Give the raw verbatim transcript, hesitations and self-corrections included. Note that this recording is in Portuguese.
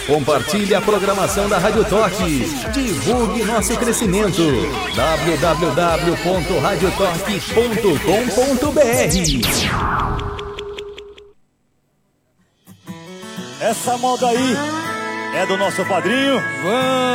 Compartilhe a programação da Rádio Torque. Divulgue nosso crescimento. w w w ponto rádio torque ponto com ponto b r. Essa moda aí é do nosso padrinho. Vamos!